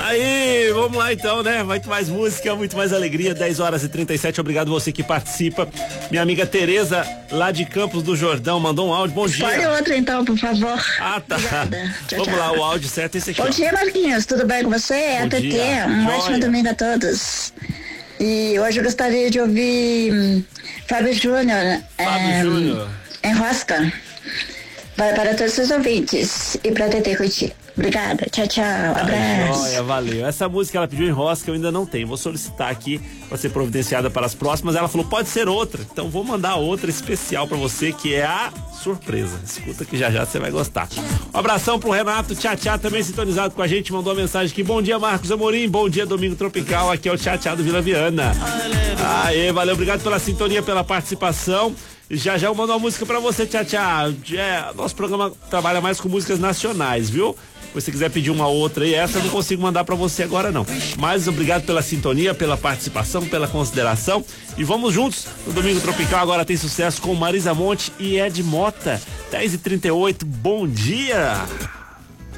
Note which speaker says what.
Speaker 1: Aí, vamos lá então, né? Muito mais música, muito mais alegria. 10h37, obrigado você que participa. Minha amiga Tereza, lá de Campos do Jordão, mandou um áudio. Bom dia.
Speaker 2: Escolhe outro então, por favor.
Speaker 1: Ah, tá.
Speaker 2: Tchau,
Speaker 1: Vamos
Speaker 2: tchau.
Speaker 1: lá, o áudio certo é esse aqui.
Speaker 2: Bom dia, Marquinhos, tudo bem com você? É a TT, um ótimo domingo a todos. E hoje eu gostaria de ouvir Fábio Júnior. Em Rosca. Vai para todos os ouvintes e para TT curtir. Obrigada, tchau, tchau, abraço.
Speaker 1: Olha, valeu. Essa música ela pediu em Rosca, eu ainda não tenho. Vou solicitar aqui para ser providenciada para as próximas. Ela falou, pode ser outra. Então vou mandar outra especial para você, que é a surpresa. Escuta que já você vai gostar. Um abração pro Renato Tchá também sintonizado com a gente, mandou uma mensagem aqui. Bom dia, Marcos Amorim, bom dia, Domingo Tropical. Aqui é o Tchá do Vila Viana. Aê, valeu, obrigado pela sintonia, pela participação. Já eu mando uma música pra você, Tchá. Nosso programa trabalha mais com músicas nacionais, viu? Se você quiser pedir uma outra aí, essa eu não consigo mandar pra você agora não. Mas obrigado pela sintonia, pela participação, pela consideração. E vamos juntos no Domingo Tropical. Agora tem sucesso com Marisa Monte e Ed Mota. 10h38, bom dia!